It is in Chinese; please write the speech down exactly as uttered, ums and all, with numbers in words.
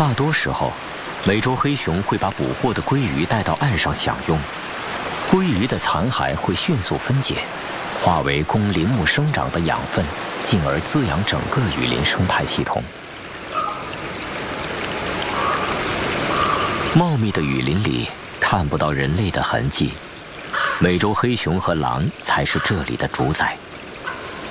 大多时候，美洲黑熊会把捕获的鲑鱼带到岸上享用，鲑鱼的残骸会迅速分解，化为供林木生长的养分，进而滋养整个雨林生态系统。茂密的雨林里看不到人类的痕迹，美洲黑熊和狼才是这里的主宰。